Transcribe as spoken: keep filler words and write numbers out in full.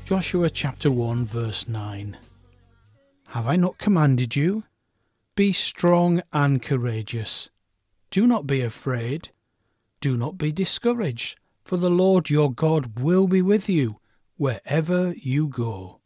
Joshua chapter one verse nine. Have I not commanded you? Be strong and courageous. Do not be afraid. Do not be discouraged, for the Lord your God will be with you wherever you go.